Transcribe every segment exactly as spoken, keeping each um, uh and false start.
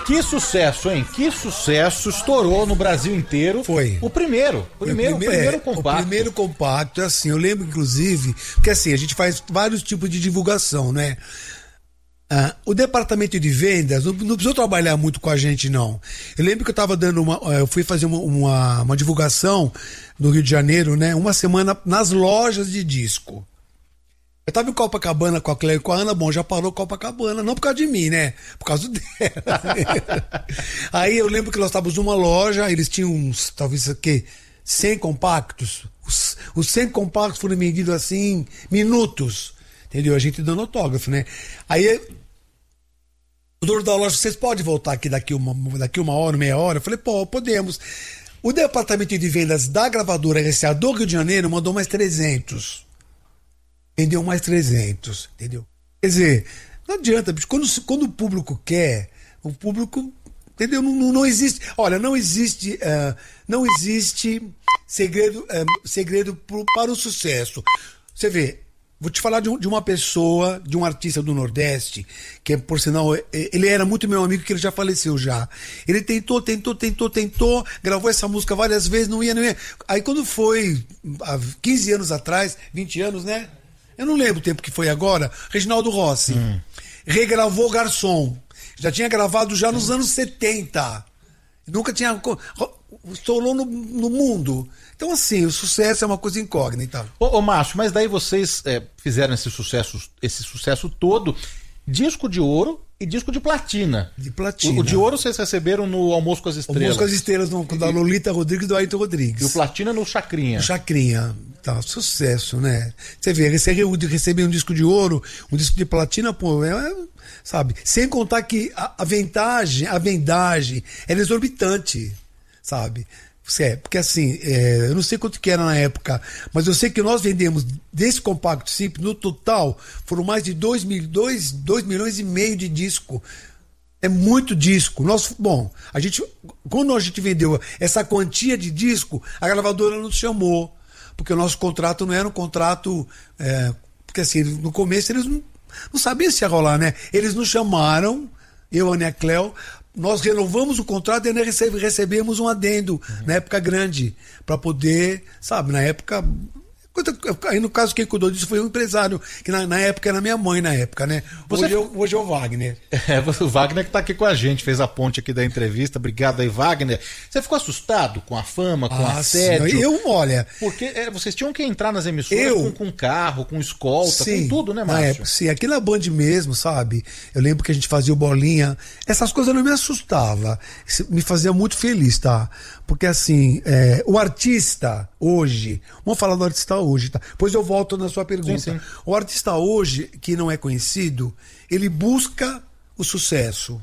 Que sucesso, hein? Que sucesso, estourou no Brasil inteiro. Foi. O primeiro, o primeiro, o primeiro, primeiro é, compacto. O primeiro compacto, é assim, eu lembro inclusive, porque assim, a gente faz vários tipos de divulgação, né? Ah, o departamento de vendas não, não precisou trabalhar muito com a gente, não. Eu lembro que eu tava dando uma, eu fui fazer uma, uma, uma divulgação no Rio de Janeiro, né? Uma semana nas lojas de disco. Eu tava em Copacabana com a Cléo e com a Ana, bom, já parou Copacabana, não por causa de mim, né? Por causa dela. Aí eu lembro que nós estávamos numa loja, eles tinham uns, talvez, o quê? cem compactos. Os, os cem compactos foram vendidos assim, minutos. Entendeu? A gente dando autógrafo, né? Aí o dono da loja, vocês podem voltar aqui daqui uma, daqui uma hora, meia hora? Eu falei, pô, podemos. O departamento de vendas da gravadora R C A do Rio de Janeiro mandou mais trezentos. Vendeu mais trezentos, entendeu? Quer dizer, não adianta, bicho, quando, quando o público quer, o público, entendeu? Não, não, não existe, olha, não existe, uh, não existe segredo, uh, segredo pro, para o sucesso. Você vê, vou te falar de, um, de uma pessoa, de um artista do Nordeste, que por sinal, ele era muito meu amigo, que ele já faleceu já. Ele tentou, tentou, tentou, tentou, gravou essa música várias vezes, não ia, não ia. Aí quando foi, há quinze anos atrás, vinte anos, né? Eu não lembro o tempo que foi agora, Reginaldo Rossi. Hum. Regravou Garçom. Já tinha gravado já nos anos setenta. Nunca tinha... Estourou no, no mundo. Então, assim, o sucesso é uma coisa incógnita. Ô, ô Márcio, mas daí vocês é, fizeram esse sucesso, esse sucesso todo, disco de ouro e disco de platina. De platina. O, o de ouro vocês receberam no Almoço com as Estrelas. Almoço com as Estrelas, no, da Lolita Rodrigues e do Ayrton Rodrigues. E o platina no Chacrinha. No Chacrinha. Tá, sucesso, né? Você vê, receber, receber um disco de ouro, um disco de platina, pô, é, sabe? Sem contar que a, a vendagem, a vendagem era exorbitante, sabe? É, porque assim, é, eu não sei quanto que era na época, mas eu sei que nós vendemos desse compacto simples, no total, foram mais de dois milhões e meio de disco. É muito disco. Nós, bom, a gente, quando a gente vendeu essa quantia de disco, a gravadora nos chamou. Porque o nosso contrato não era um contrato... É, porque assim, no começo eles não, não sabiam se ia rolar, né? Eles nos chamaram, eu, Ana e a Cléo, nós renovamos o contrato e ainda recebe, recebemos um adendo, uhum. Na época grande, para poder, sabe, na época... Aí no caso quem cuidou disso foi um empresário, que na, na época era minha mãe, na época, né? Hoje, Você... eu, hoje é o Wagner. É, o Wagner que tá aqui com a gente, fez a ponte aqui da entrevista. Obrigado aí, Wagner. Você ficou assustado com a fama, com o ah, assédio? Sim. Eu, olha... Porque é, vocês tinham que entrar nas emissoras eu... com, com carro, com escolta, sim, com tudo, né, Márcio? Na época, sim, aqui na Band mesmo, sabe? Eu lembro que a gente fazia o Bolinha. Essas coisas não me assustavam. Me fazia muito feliz, tá? Porque assim, é, o artista hoje, vamos falar do artista hoje, tá? Depois eu volto na sua pergunta. Sim, sim. O artista hoje, que não é conhecido, ele busca o sucesso.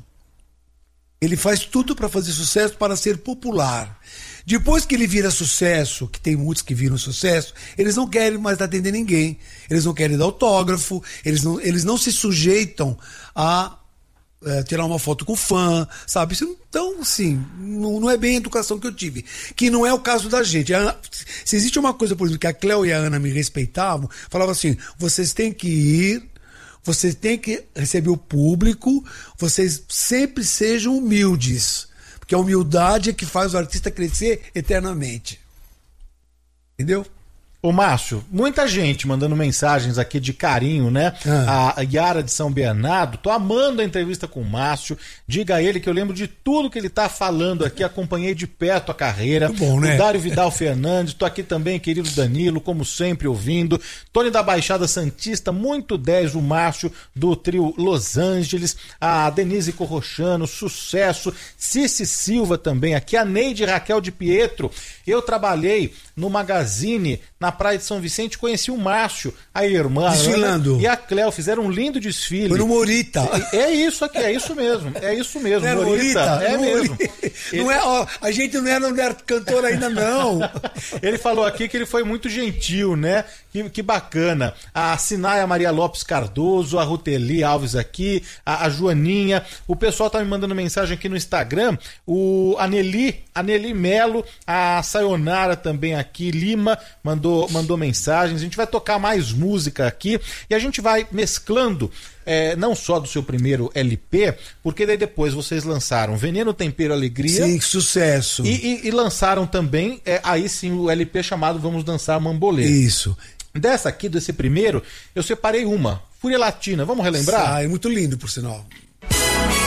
Ele faz tudo para fazer sucesso, para ser popular. Depois que ele vira sucesso, que tem muitos que viram sucesso, eles não querem mais atender ninguém. Eles não querem dar autógrafo, eles não, eles não se sujeitam a É, tirar uma foto com o fã, sabe? Então, assim, não, não é bem a educação que eu tive. Que não é o caso da gente. A, se existe uma coisa, por exemplo, que a Cléo e a Ana me respeitavam, falavam assim, vocês têm que ir, vocês têm que receber o público, vocês sempre sejam humildes. Porque a humildade é que faz o artista crescer eternamente. Entendeu? Ô Márcio, muita gente mandando mensagens aqui de carinho, né? Ah. A Yara de São Bernardo, tô amando a entrevista com o Márcio. Diga a ele que eu lembro de tudo que ele tá falando aqui, acompanhei de perto a carreira. Muito bom, né? O Dário Vidal Fernandes, tô aqui também, querido Danilo, como sempre, ouvindo. Tony da Baixada Santista, muito dez, o Márcio do trio Los Angeles. A Denise Corrochano, sucesso. Cici Silva também aqui. A Neide Raquel de Pietro. Eu trabalhei no Magazine, na Praia de São Vicente, conheci o Márcio, a irmã desfilando. E a Cléo, fizeram um lindo desfile. Foi no Morita. É, é isso aqui, é isso mesmo, é isso mesmo. É Morita, Morita, é Morita. mesmo. Não ele... é, ó, a gente não era, não era cantor ainda, não. Ele falou aqui que ele foi muito gentil, né? Que, que bacana. A Sinaia Maria Lopes Cardoso, a Ruteli Alves aqui, a, a Joaninha. O pessoal tá me mandando mensagem aqui no Instagram. O Aneli, Aneli Melo, a Sayonara também aqui, Lima, mandou mandou, mandou mensagens. A gente vai tocar mais música aqui e a gente vai mesclando, é, não só do seu primeiro L P, porque daí depois vocês lançaram Veneno, Tempero, Alegria. Sim, sucesso. E, e, e lançaram também, é, aí sim, o L P chamado Vamos Dançar Mambolê. Isso. Dessa aqui, desse primeiro, eu separei uma, Fúria Latina. Vamos relembrar? Ah, é muito lindo, por sinal.